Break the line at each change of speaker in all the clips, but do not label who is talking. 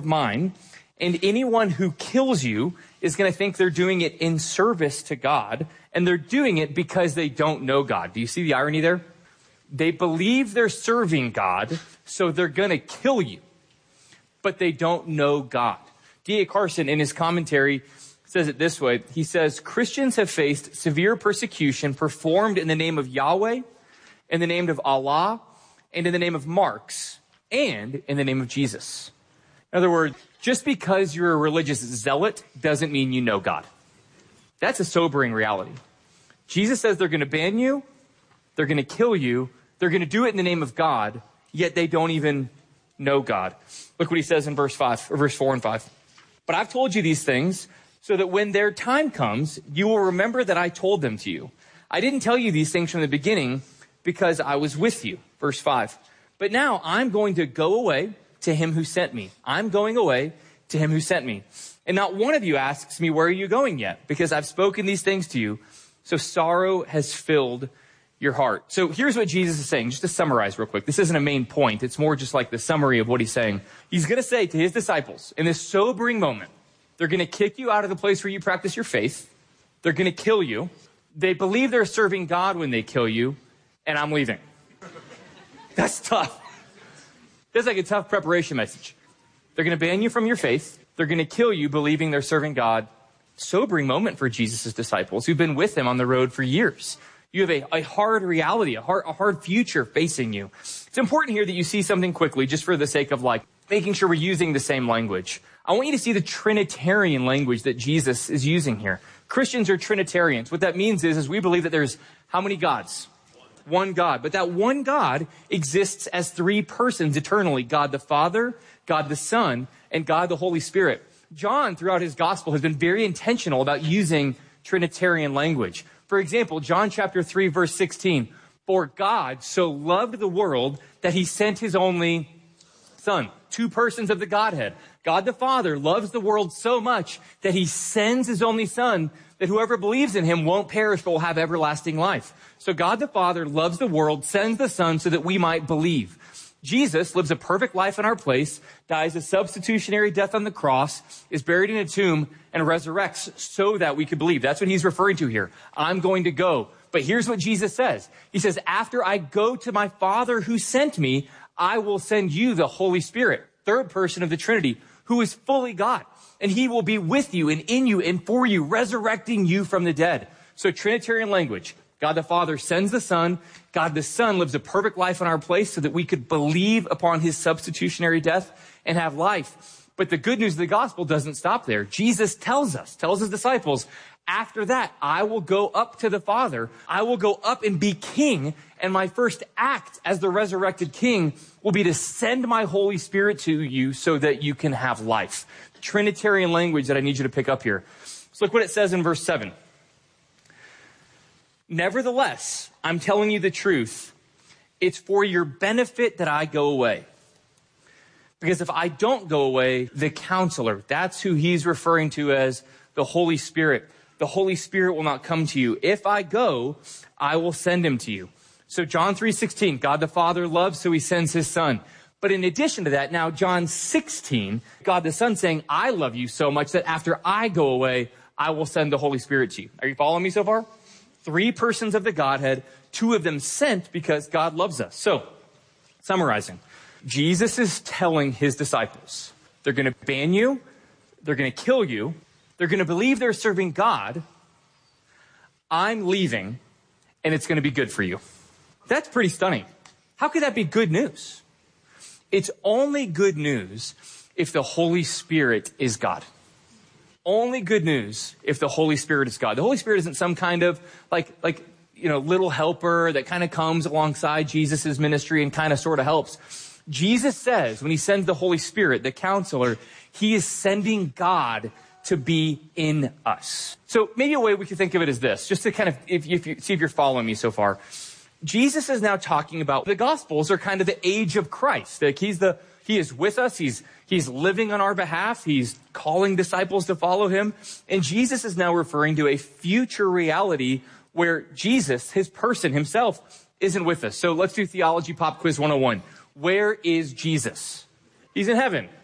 mine, and anyone who kills you is going to think they're doing it in service to God, and they're doing it because they don't know God. Do you see the irony there? They believe they're serving God, so they're going to kill you, but they don't know God. D.A. Carson, in his commentary, says it this way. He says, Christians have faced severe persecution performed in the name of Yahweh, in the name of Allah, and in the name of Marx, and in the name of Jesus. In other words, just because you're a religious zealot doesn't mean you know God. That's a sobering reality. Jesus says they're going to ban you, they're going to kill you, they're going to do it in the name of God, yet they don't even know God. Look what he says in verse 4 and 5. But I've told you these things so that when their time comes, you will remember that I told them to you. I didn't tell you these things from the beginning because I was with you. Verse 5. But now I'm going to go away to him who sent me. I'm going away to him who sent me. And not one of you asks me, where are you going yet? Because I've spoken these things to you. So sorrow has filled your heart. So here's what Jesus is saying, just to summarize real quick. This isn't a main point. It's more just like the summary of what he's saying. He's going to say to his disciples in this sobering moment, they're going to kick you out of the place where you practice your faith. They're going to kill you. They believe they're serving God when they kill you, and I'm leaving. That's tough. That's like a tough preparation message. They're going to ban you from your faith. They're going to kill you believing they're serving God. Sobering moment for Jesus' disciples who've been with him on the road for years. You have a hard reality, a hard future facing you. It's important here that you see something quickly, just for the sake of making sure we're using the same language. I want you to see the Trinitarian language that Jesus is using here. Christians are Trinitarians. What that means is we believe that there's how many gods? One God. But that one God exists as three persons eternally. God the Father, God the Son, and God the Holy Spirit. John, throughout his gospel, has been very intentional about using Trinitarian language. For example, John chapter 3, verse 16. For God so loved the world that he sent his only Son. Two persons of the Godhead. God the Father loves the world so much that he sends his only Son, that whoever believes in him won't perish but will have everlasting life. So God the Father loves the world, sends the Son so that we might believe. Jesus lives a perfect life in our place, dies a substitutionary death on the cross, is buried in a tomb, and resurrects so that we could believe. That's what he's referring to here. I'm going to go. But here's what Jesus says. He says, after I go to my Father who sent me, I will send you the Holy Spirit, third person of the Trinity, who is fully God. And he will be with you and in you and for you, resurrecting you from the dead. So Trinitarian language. God the Father sends the Son. God the Son lives a perfect life in our place so that we could believe upon his substitutionary death and have life. But the good news of the gospel doesn't stop there. Jesus tells his disciples, after that, I will go up to the Father. I will go up and be king. And my first act as the resurrected king will be to send my Holy Spirit to you so that you can have life. Trinitarian language that I need you to pick up here. So look what it says in verse 7. Nevertheless, I'm telling you the truth. It's for your benefit that I go away. Because if I don't go away, the counselor, that's who he's referring to as the Holy Spirit. The Holy Spirit will not come to you. If I go, I will send him to you. So John 3:16, God the Father loves, so he sends his Son. But in addition to that, now John 16, God the Son saying, I love you so much that after I go away, I will send the Holy Spirit to you. Are you following me so far? Three persons of the Godhead, two of them sent because God loves us. So, summarizing, Jesus is telling his disciples, they're going to ban you, they're going to kill you, they're going to believe they're serving God, I'm leaving, and it's going to be good for you. That's pretty stunning. How could that be good news? It's only good news if the Holy Spirit is God. Only good news if the Holy Spirit is God. The Holy Spirit isn't some kind of little helper that kind of comes alongside Jesus' ministry and kind of sort of helps. Jesus says when he sends the Holy Spirit, the counselor, he is sending God to be in us. So maybe a way we could think of it is this, just to kind of, if you see if you're following me so far. Jesus is now talking about the Gospels are kind of the age of Christ. Like he is with us. He's living on our behalf. He's calling disciples to follow him. And Jesus is now referring to a future reality where Jesus, his person himself, isn't with us. So let's do Theology Pop Quiz 101. Where is Jesus? He's in heaven.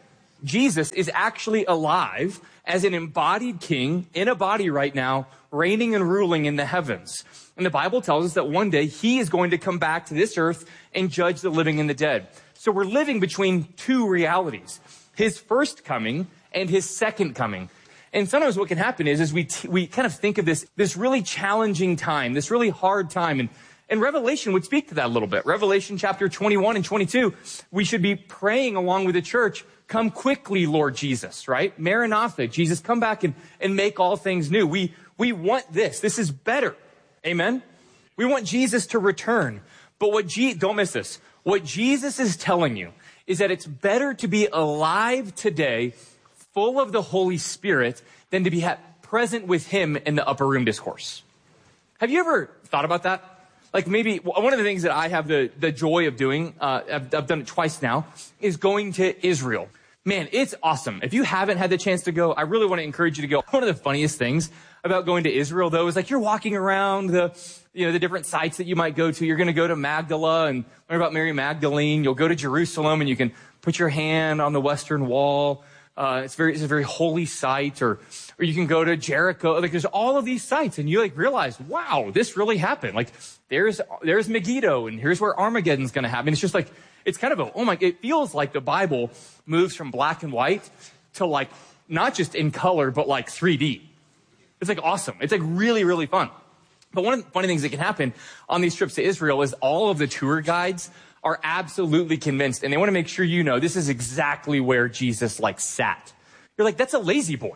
Jesus is actually alive as an embodied king in a body right now, reigning and ruling in the heavens. And the Bible tells us that one day he is going to come back to this earth and judge the living and the dead. So we're living between two realities, his first coming and his second coming. And sometimes what can happen is we kind of think of this really challenging time, this really hard time. And Revelation would speak to that a little bit. Revelation chapter 21 and 22, we should be praying along with the church, come quickly, Lord Jesus, right? Maranatha, Jesus, come back and make all things new. We want this. This is better. Amen? We want Jesus to return. But don't miss this. What Jesus is telling you is that it's better to be alive today, full of the Holy Spirit, than to be present with him in the upper room discourse. Have you ever thought about that? Like maybe one of the things that I have the joy of doing, I've done it twice now, is going to Israel. Man, it's awesome. If you haven't had the chance to go, I really want to encourage you to go. One of the funniest things about going to Israel, though, is like you're walking around the different sites that you might go to. You're going to go to Magdala and learn about Mary Magdalene. You'll go to Jerusalem and you can put your hand on the Western Wall. It's a very holy site, or you can go to Jericho. Like there's all of these sites and you like realize, wow, this really happened. Like there's Megiddo and here's where Armageddon's going to happen. It's just like, it's kind of it feels like the Bible moves from black and white to like, not just in color, but like 3D. It's like awesome. It's like really, really fun. But one of the funny things that can happen on these trips to Israel is all of the tour guides are absolutely convinced, and they want to make sure you know this is exactly where Jesus like sat. You're like, that's a lazy boy.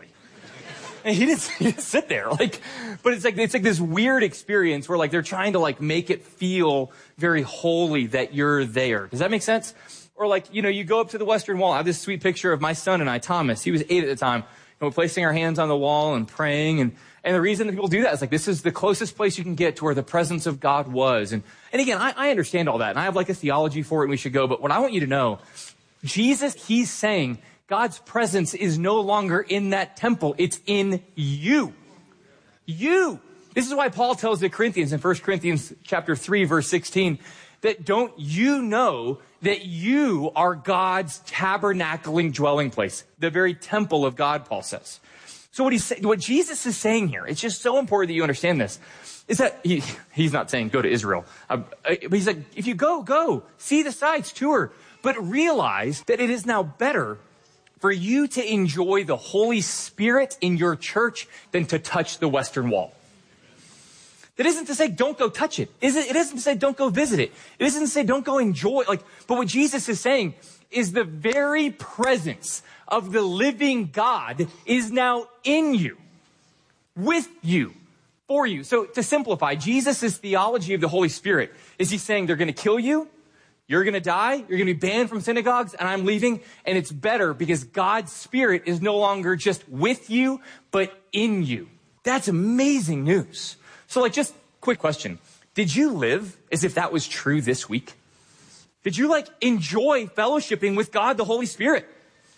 And he didn't sit there. But it's like this weird experience where like they're trying to like make it feel very holy that you're there. Does that make sense? Or like, you go up to the Western Wall. I have this sweet picture of my son and I, Thomas. He was 8 at the time. And we're placing our hands on the wall and praying. And the reason that people do that is like, this is the closest place you can get to where the presence of God was. And again, I understand all that. And I have like a theology for it and we should go. But what I want you to know, Jesus, he's saying God's presence is no longer in that temple. It's in you. You. This is why Paul tells the Corinthians in 1 Corinthians chapter 3, verse 16, that don't you know that you are God's tabernacling dwelling place, the very temple of God, Paul says. So what Jesus is saying here, it's just so important that you understand this, is that he's not saying go to Israel. But he's like, if you go, see the sights, tour, but realize that it is now better for you to enjoy the Holy Spirit in your church than to touch the Western Wall. That isn't to say don't go touch it. It isn't to say don't go visit it. It isn't to say don't go enjoy it. But what Jesus is saying is the very presence of the living God is now in you, with you, for you. So to simplify, Jesus' theology of the Holy Spirit is he's saying they're going to kill you, you're going to die, you're going to be banned from synagogues, and I'm leaving, and it's better because God's Spirit is no longer just with you, but in you. That's amazing news. So just quick question. Did you live as if that was true this week? Did you enjoy fellowshipping with God, the Holy Spirit?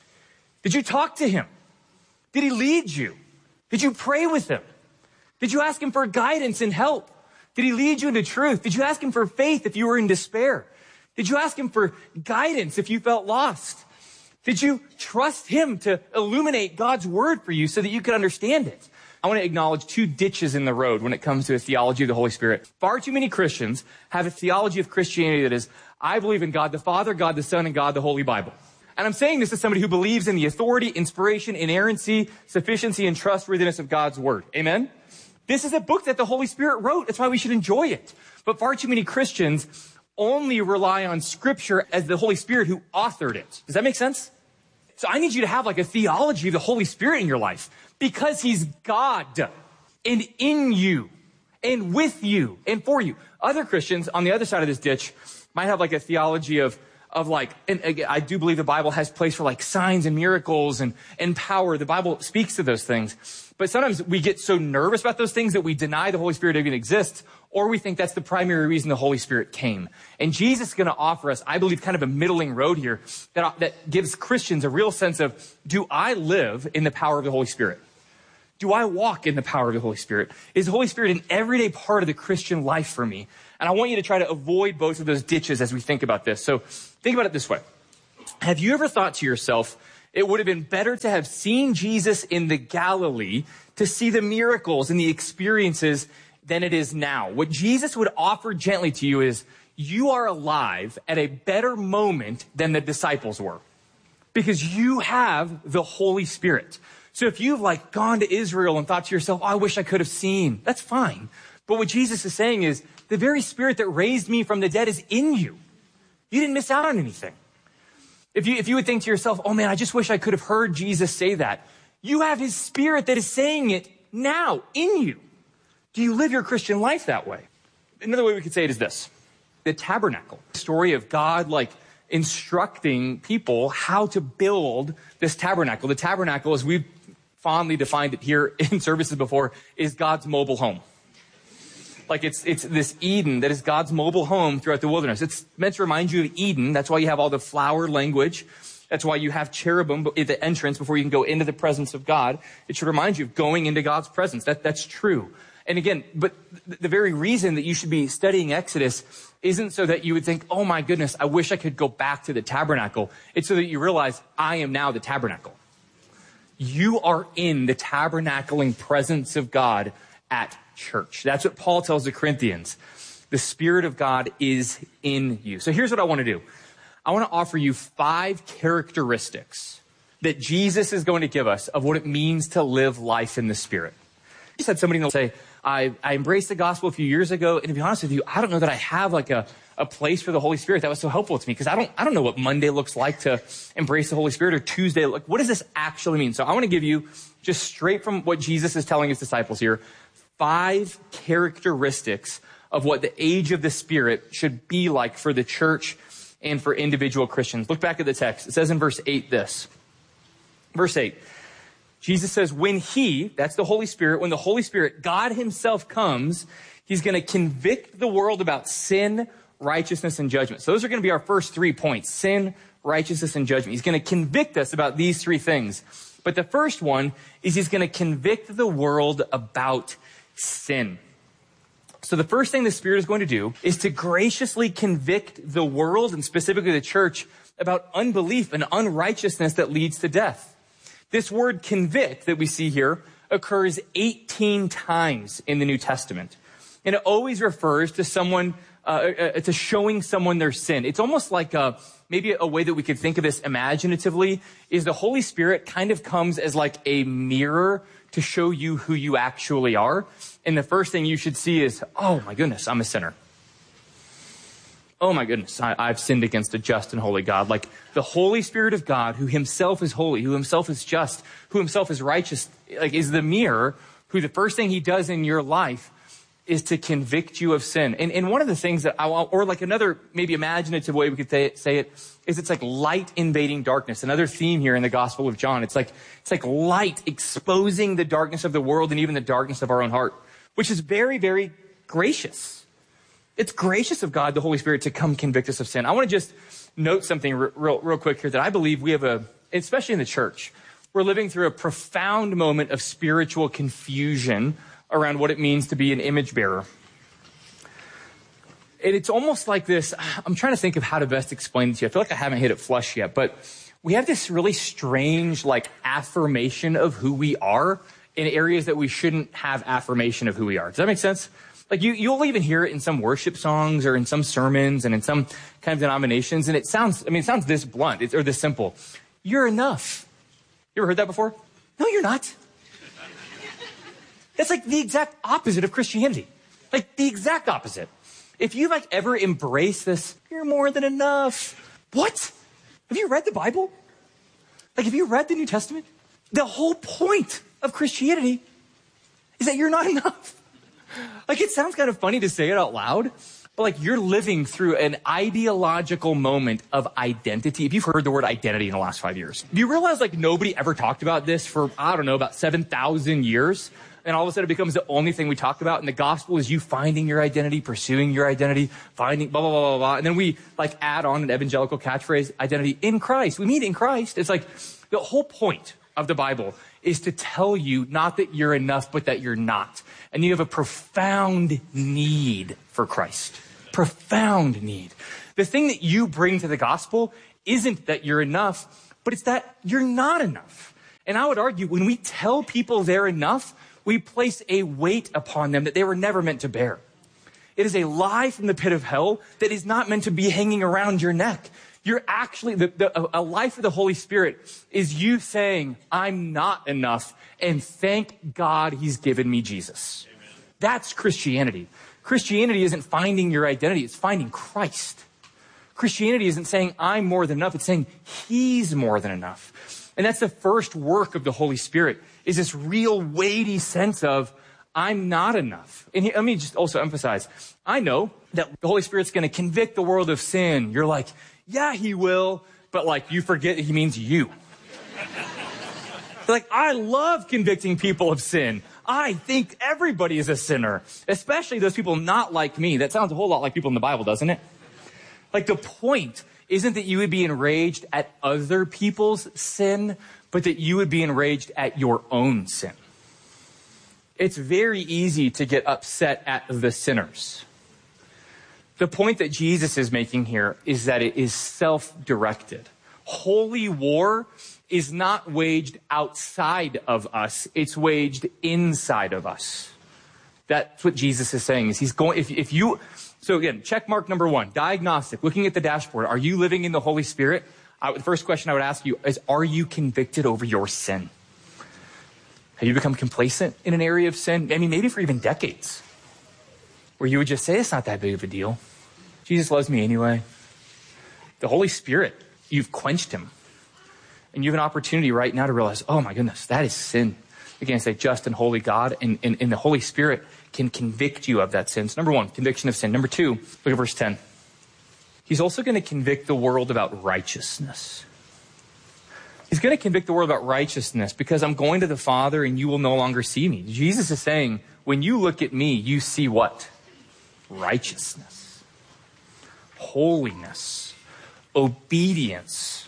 Did you talk to him? Did he lead you? Did you pray with him? Did you ask him for guidance and help? Did he lead you into truth? Did you ask him for faith if you were in despair? Did you ask him for guidance if you felt lost? Did you trust him to illuminate God's word for you so that you could understand it? I want to acknowledge 2 ditches in the road when it comes to a theology of the Holy Spirit. Far too many Christians have a theology of Christianity that is, I believe in God the Father, God the Son, and God the Holy Bible. And I'm saying this as somebody who believes in the authority, inspiration, inerrancy, sufficiency, and trustworthiness of God's word. Amen? This is a book that the Holy Spirit wrote. That's why we should enjoy it. But far too many Christians only rely on Scripture as the Holy Spirit who authored it. Does that make sense? So I need you to have a theology of the Holy Spirit in your life because he's God and in you and with you and for you. Other Christians on the other side of this ditch might have a theology of and again, I do believe the Bible has place for signs and miracles and power. The Bible speaks to those things. But sometimes we get so nervous about those things that we deny the Holy Spirit even exists, or we think that's the primary reason the Holy Spirit came. And Jesus is going to offer us, I believe, kind of a middling road here that gives Christians a real sense of, do I live in the power of the Holy Spirit? Do I walk in the power of the Holy Spirit? Is the Holy Spirit an everyday part of the Christian life for me? And I want you to try to avoid both of those ditches as we think about this. So think about it this way. Have you ever thought to yourself, It would have been better to have seen Jesus in the Galilee, to see the miracles and the experiences than it is now. What Jesus would offer gently to you is, you are alive at a better moment than the disciples were, because you have the Holy Spirit. So if you've like gone to Israel and thought to yourself, oh, I wish I could have seen, that's fine. But what Jesus is saying is, the very Spirit that raised me from the dead is in you. You didn't miss out on anything. If you would think to yourself, oh man, I just wish I could have heard Jesus say that. You have his Spirit that is saying it now in you. Do you live your Christian life that way? Another way we could say it is this. The tabernacle, the story of God like instructing people how to build this tabernacle. The tabernacle, as we've fondly defined it here in services before, is God's mobile home. Like it's this Eden that is God's mobile home throughout the wilderness. It's meant to remind you of Eden. That's why you have all the flower language. That's why you have cherubim at the entrance before you can go into the presence of God. It should remind you of going into God's presence. That's true. And again, but the very reason that you should be studying Exodus isn't so that you would think, oh my goodness, I wish I could go back to the tabernacle. It's so that you realize, I am now the tabernacle. You are in the tabernacling presence of God at church. That's what Paul tells the Corinthians. The Spirit of God is in you. So here's what I want to do. I want to offer you 5 characteristics that Jesus is going to give us of what it means to live life in the Spirit. I just had somebody say, I embraced the gospel a few years ago, and to be honest with you, I don't know that I have like a place for the Holy Spirit. That was so helpful to me, because I don't know what Monday looks like to embrace the Holy Spirit, or Tuesday. Like, what does this actually mean? So I want to give you, just straight from what Jesus is telling his disciples here, 5 characteristics of what the age of the Spirit should be like for the church and for individual Christians. Look back at the text. It says in verse 8 this. Verse 8. Jesus says, when he, that's the Holy Spirit, when the Holy Spirit, God himself comes, he's going to convict the world about sin, righteousness, and judgment. So those are going to be our first 3 points: sin, righteousness, and judgment. He's going to convict us about these 3 things. But the first one is he's going to convict the world about sin. So the first thing the Spirit is going to do is to graciously convict the world, and specifically the church, about unbelief and unrighteousness that leads to death. This word convict that we see here occurs 18 times in the New Testament. And it always refers to someone, to showing someone their sin. It's almost like maybe a way that we could think of this imaginatively is the Holy Spirit kind of comes as like a mirror to show you who you actually are. And the first thing you should see is, oh my goodness, I'm a sinner. Oh my goodness, I've sinned against a just and holy God. Like the Holy Spirit of God, who himself is holy, who himself is just, who himself is righteous, like is the mirror, who the first thing he does in your life is to convict you of sin. And one of the things that or like another maybe imaginative way we could say it, is it's like light invading darkness. Another theme here in the Gospel of John. It's like light exposing the darkness of the world and even the darkness of our own heart, which is very, very gracious. It's gracious of God, the Holy Spirit, to come convict us of sin. I want to just note something real quick here that I believe we have especially in the church, we're living through a profound moment of spiritual confusion around what it means to be an image bearer. And it's almost like this, I'm trying to think of how to best explain it to you. I feel like I haven't hit it flush yet, but we have this really strange like affirmation of who we are in areas that we shouldn't have affirmation of who we are. Does that make sense? Like you'll even hear it in some worship songs or in some sermons and in some kind of denominations. And it sounds this blunt or this simple. You're enough. You ever heard that before? No, you're not. It's like the exact opposite of Christianity. Like the exact opposite. If you like ever embrace this, you're more than enough. What? Have you read the Bible? Like have you read the New Testament? The whole point of Christianity is that you're not enough. Like it sounds kind of funny to say it out loud, but like you're living through an ideological moment of identity. If you've heard the word identity in the last 5 years, do you realize like nobody ever talked about this for, I don't know, about 7,000 years? And all of a sudden it becomes the only thing we talk about. And the gospel is you finding your identity, pursuing your identity, finding blah, blah, blah, blah, blah. And then we like add on an evangelical catchphrase, identity in Christ. We meet in Christ. It's like the whole point of the Bible is to tell you not that you're enough, but that you're not. And you have a profound need for Christ. Profound need. The thing that you bring to the gospel isn't that you're enough, but it's that you're not enough. And I would argue when we tell people they're enough, we place a weight upon them that they were never meant to bear. It is a lie from the pit of hell that is not meant to be hanging around your neck. You're actually, a life of the Holy Spirit is you saying, I'm not enough, and thank God he's given me Jesus. Amen. That's Christianity. Christianity isn't finding your identity, it's finding Christ. Christianity isn't saying I'm more than enough, it's saying he's more than enough. And that's the first work of the Holy Spirit, is this real weighty sense of, I'm not enough. And let me just also emphasize, I know that the Holy Spirit's going to convict the world of sin. You're like, yeah, he will, but like you forget he means you. Like, I love convicting people of sin. I think everybody is a sinner, especially those people not like me. That sounds a whole lot like people in the Bible, doesn't it? Like, the point isn't that you would be enraged at other people's sin, but that you would be enraged at your own sin. It's very easy to get upset at the sinners. The point that Jesus is making here is that it is self-directed. Holy war is not waged outside of us. It's waged inside of us. That's what Jesus is saying. Is he's going, so again, check mark number 1, diagnostic, looking at the dashboard. Are you living in the Holy Spirit? The first question I would ask you is, are you convicted over your sin? Have you become complacent in an area of sin? I mean, maybe for even decades, where you would just say, it's not that big of a deal. Jesus loves me anyway. The Holy Spirit, you've quenched him. And you have an opportunity right now to realize, oh my goodness, that is sin against a just and holy God. And the Holy Spirit can convict you of that sin. So number 1, conviction of sin. Number 2, look at verse 10. He's also going to convict the world about righteousness. He's going to convict the world about righteousness because I'm going to the Father and you will no longer see me. Jesus is saying, when you look at me, you see what? Righteousness, holiness, obedience.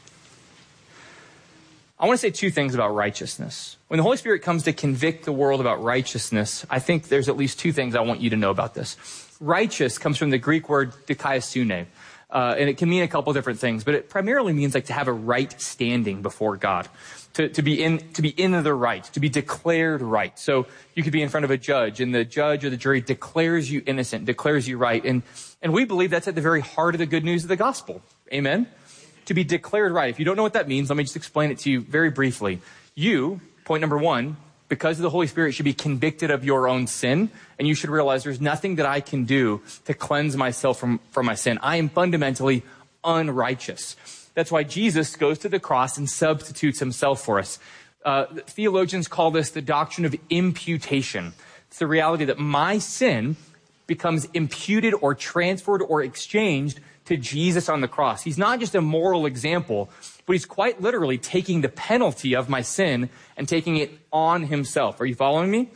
I want to say 2 things about righteousness. When the Holy Spirit comes to convict the world about righteousness, I think there's at least 2 things I want you to know about this. Righteous comes from the Greek word dikaiosune. And it can mean a couple different things, but it primarily means like to have a right standing before God, to be in the right, to be declared right. So you could be in front of a judge, and the judge or the jury declares you innocent, declares you right. And we believe that's at the very heart of the good news of the gospel. Amen? To be declared right. If you don't know what that means, let me just explain it to you very briefly. You, point number 1, because of the Holy Spirit, should be convicted of your own sin, and you should realize there's nothing that I can do to cleanse myself from my sin. I am fundamentally unrighteous. That's why Jesus goes to the cross and substitutes himself for us. Theologians call this the doctrine of imputation. It's the reality that my sin becomes imputed or transferred or exchanged to Jesus on the cross. He's not just a moral example, but he's quite literally taking the penalty of my sin and taking it on himself. Are you following me?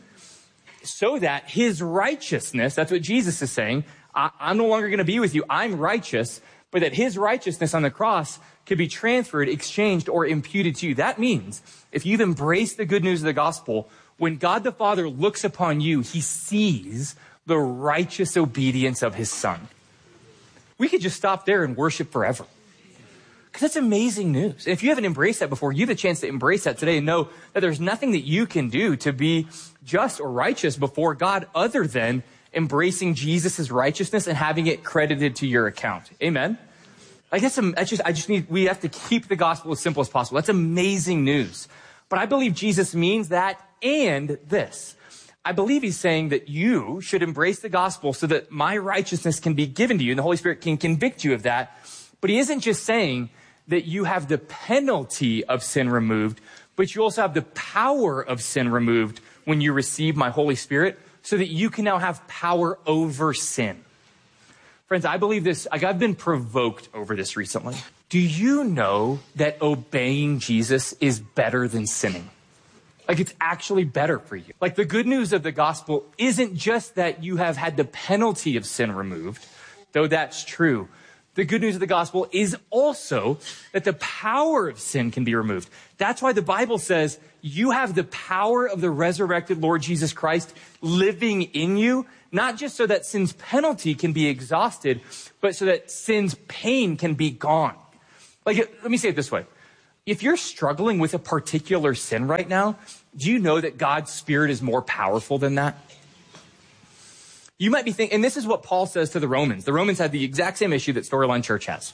So that his righteousness, that's what Jesus is saying, I'm no longer going to be with you, I'm righteous, but that his righteousness on the cross could be transferred, exchanged, or imputed to you. That means if you've embraced the good news of the gospel, when God the Father looks upon you, he sees the righteous obedience of his Son. We could just stop there and worship forever. Because that's amazing news. And if you haven't embraced that before, you have a chance to embrace that today and know that there's nothing that you can do to be just or righteous before God other than embracing Jesus' righteousness and having it credited to your account. Amen? I guess we have to keep the gospel as simple as possible. That's amazing news. But I believe Jesus means that and this. I believe he's saying that you should embrace the gospel so that my righteousness can be given to you and the Holy Spirit can convict you of that. But he isn't just saying that you have the penalty of sin removed, but you also have the power of sin removed when you receive my Holy Spirit so that you can now have power over sin. Friends, I believe this. I've been provoked over this recently. Do you know that obeying Jesus is better than sinning? Like, it's actually better for you. Like, the good news of the gospel isn't just that you have had the penalty of sin removed, though that's true. The good news of the gospel is also that the power of sin can be removed. That's why the Bible says you have the power of the resurrected Lord Jesus Christ living in you, not just so that sin's penalty can be exhausted, but so that sin's pain can be gone. Like, let me say it this way. if you're struggling with a particular sin right now, do you know that God's Spirit is more powerful than that? You might be thinking, and this is what Paul says to the Romans. The Romans had the exact same issue that Storyline Church has.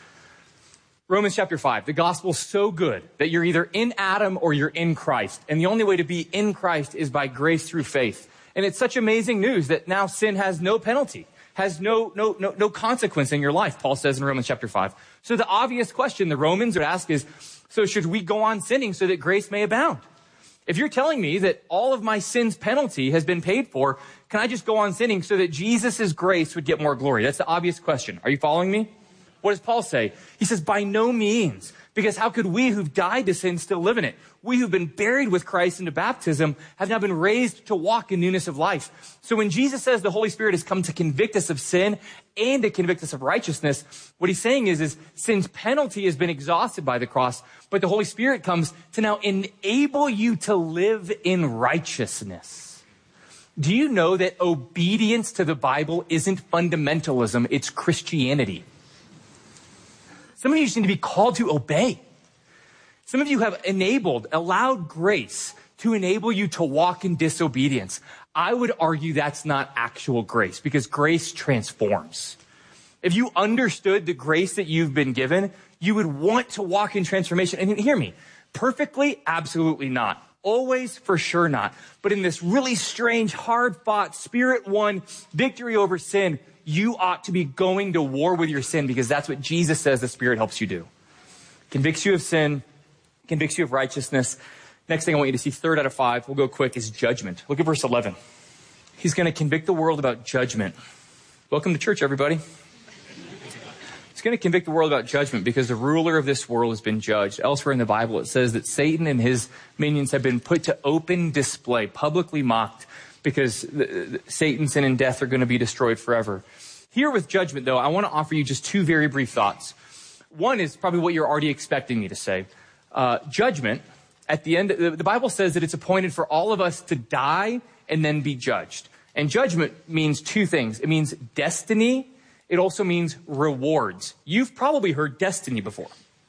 Romans chapter 5, the gospel's so good that you're either in Adam or you're in Christ. And the only way to be in Christ is by grace through faith. And it's such amazing news that now sin has no penalty, has no consequence in your life, Paul says in Romans chapter 5. So the obvious question the Romans would ask is, so should we go on sinning so that grace may abound? If you're telling me that all of my sin's penalty has been paid for, can I just go on sinning so that Jesus' grace would get more glory? That's the obvious question. Are you following me? What does Paul say? He says, by no means. Because how could we who've died to sin still live in it? We who've been buried with Christ into baptism have now been raised to walk in newness of life. So when Jesus says the Holy Spirit has come to convict us of sin and to convict us of righteousness, what he's saying is sin's penalty has been exhausted by the cross, but the Holy Spirit comes to now enable you to live in righteousness. Do you know that obedience to the Bible isn't fundamentalism, it's Christianity? Some of you just need to be called to obey. Some of you have allowed grace to enable you to walk in disobedience. I would argue that's not actual grace because grace transforms. If you understood the grace that you've been given, you would want to walk in transformation. And hear me, perfectly, absolutely not. Always, for sure not. But in this really strange, hard-fought, Spirit-won victory over sin, you ought to be going to war with your sin because that's what Jesus says the Spirit helps you do. Convicts you of sin, convicts you of righteousness. Next thing I want you to see, 3rd out of 5, we'll go quick, is judgment. Look at verse 11. He's going to convict the world about judgment. Welcome to church, everybody. He's going to convict the world about judgment because the ruler of this world has been judged. Elsewhere in the Bible, it says that Satan and his minions have been put to open display, publicly mocked, because Satan, sin, and death are going to be destroyed forever. Here with judgment, though, I want to offer you just 2 very brief thoughts. One is probably what you're already expecting me to say. Judgment, at the end, the Bible says that it's appointed for all of us to die and then be judged. And judgment means 2 things. It means destiny. It also means rewards. You've probably heard destiny before.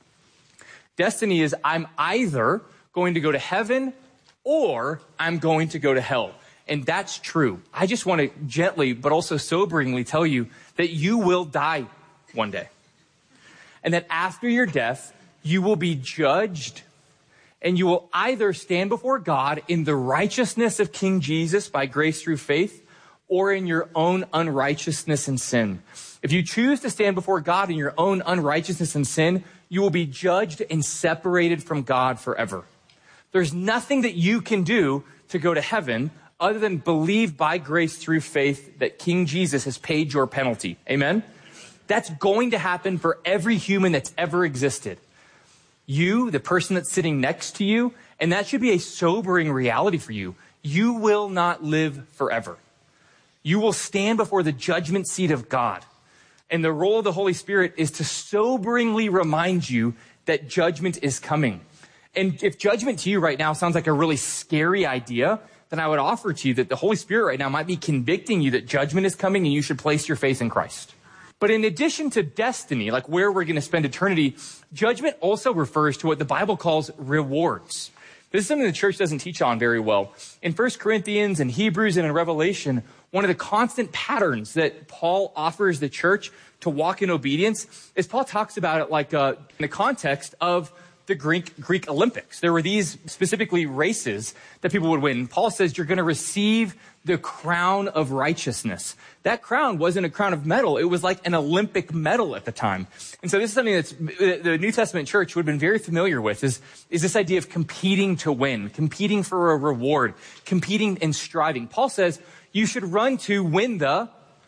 Destiny is I'm either going to go to heaven or I'm going to go to hell. And that's true. I just want to gently, but also soberingly tell you that you will die one day. And that after your death, you will be judged. And you will either stand before God in the righteousness of King Jesus by grace through faith, or in your own unrighteousness and sin. If you choose to stand before God in your own unrighteousness and sin, you will be judged and separated from God forever. There's nothing that you can do to go to heaven other than believe by grace through faith that King Jesus has paid your penalty. Amen? That's going to happen for every human that's ever existed. You, the person that's sitting next to you, and that should be a sobering reality for you. You will not live forever. You will stand before the judgment seat of God. And the role of the Holy Spirit is to soberingly remind you that judgment is coming. And if judgment to you right now sounds like a really scary idea, then I would offer to you that the Holy Spirit right now might be convicting you that judgment is coming and you should place your faith in Christ. But in addition to destiny, like where we're going to spend eternity, judgment also refers to what the Bible calls rewards. This is something the church doesn't teach on very well. In 1 Corinthians and Hebrews and in Revelation, one of the constant patterns that Paul offers the church to walk in obedience is Paul talks about it like in the context of the Greek Olympics. There were these specifically races that people would win. Paul says you're going to receive the crown of righteousness. That crown wasn't a crown of metal. It was like an Olympic medal at the time. And so this is something that's the New Testament church would have been very familiar with is this idea of competing to win, competing for a reward, competing and striving. Paul says you should run to win the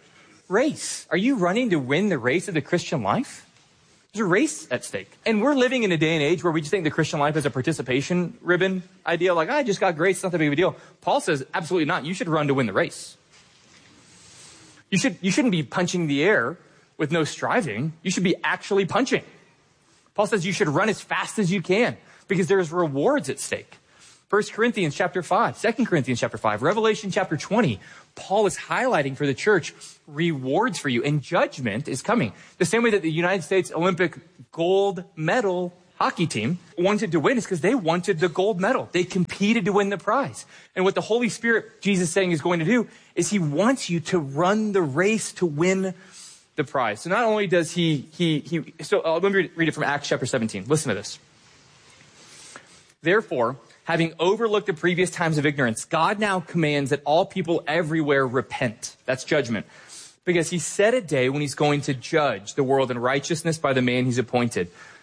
race. Are you running to win the race of the Christian life? There's a race at stake. And we're living in a day and age where we just think the Christian life is a participation ribbon idea. Like, I just got grace. It's not that big of a deal. Paul says, absolutely not. You should run to win the race. You shouldn't be punching the air with no striving. You should be actually punching. Paul says you should run as fast as you can because there's rewards at stake. 1 Corinthians chapter 5, 2 Corinthians chapter 5, Revelation chapter 20. Paul is highlighting for the church rewards for you, and judgment is coming. The same way that the United States Olympic gold medal hockey team wanted to win is because they wanted the gold medal. They competed to win the prize. And what the Holy Spirit, Jesus is saying, is going to do is he wants you to run the race to win the prize. So not only does let me read it from Acts chapter 17. Listen to this. Therefore, having overlooked the previous times of ignorance, God now commands that all people everywhere repent. That's judgment. Because he set a day when he's going to judge the world in righteousness by the man he's appointed.